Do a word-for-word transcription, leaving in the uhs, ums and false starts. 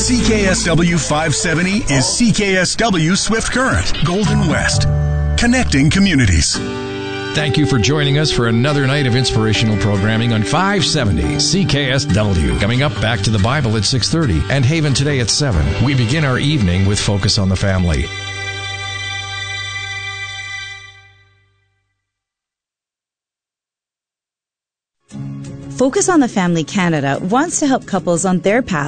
C K S W five seventy is C K S W Swift Current, Golden West. Connecting communities. Thank you for joining us for another night of inspirational programming on five seventy C K S W. Coming up, Back to the Bible at six thirty and Haven Today at seven. We begin our evening with Focus on the Family. Focus on the Family Canada wants to help couples on their path